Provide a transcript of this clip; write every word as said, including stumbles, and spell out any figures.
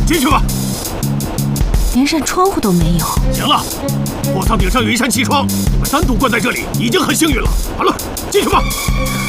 进去吧。 连扇窗户都没有。 行了，货舱顶上有一扇气窗，你们单独关在这里已经很幸运了。好了，进去吧。